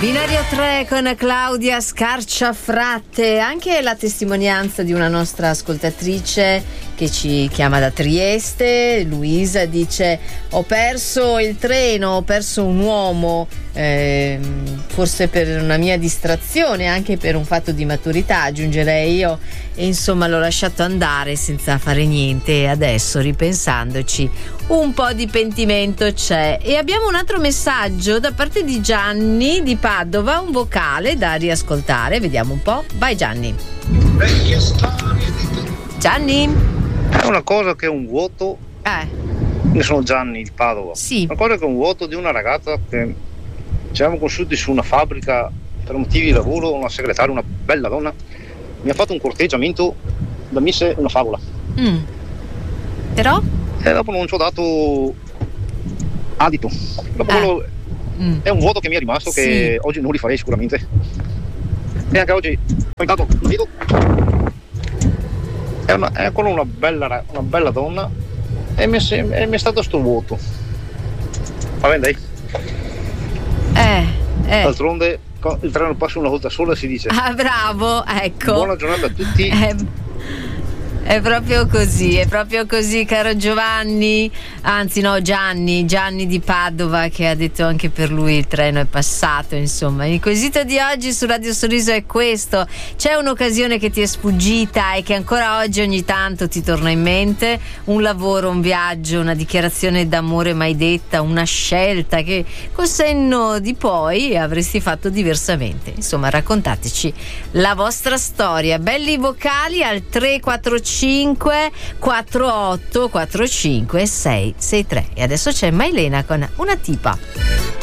Binario 3 con Claudia Scarciafratte, anche la testimonianza di una nostra ascoltatrice che ci chiama da Trieste. Luisa dice: ho perso il treno, ho perso un uomo, forse per una mia distrazione, anche per un fatto di maturità, aggiungerei io, e insomma l'ho lasciato andare senza fare niente, e adesso, ripensandoci, un po' di pentimento c'è. E abbiamo un altro messaggio da parte di Gianni di Padova, un vocale da riascoltare, vediamo un po'. Vai Gianni. Gianni? È una cosa che è un vuoto. Ne sono Gianni di Padova. Sì. Una cosa che è un vuoto di una ragazza che ci eravamo conosciuti su una fabbrica per motivi di lavoro, una segretaria, una bella donna, mi ha fatto un corteggiamento da misse una favola. Però? E dopo non ci ho dato adito. Dopo quello è un vuoto che mi è rimasto, che oggi non rifarei sicuramente. E anche oggi intanto lo vedo. È ancora una bella donna, e mi è stato sto vuoto. Va bene, dai. D'altronde il treno passa una volta sola, si dice. Ah, bravo, ecco. Buona giornata a tutti. È proprio così, caro Giovanni, anzi no, Gianni di Padova, che ha detto anche per lui il treno è passato. Insomma, il quesito di oggi su Radio Sorriso è questo: c'è un'occasione che ti è sfuggita e che ancora oggi ogni tanto ti torna in mente? Un lavoro, un viaggio, una dichiarazione d'amore mai detta, una scelta che col senno di poi avresti fatto diversamente. Insomma, raccontateci la vostra storia. Belli vocali al 345 48 45 663. E adesso c'è Mailena con Una tipa.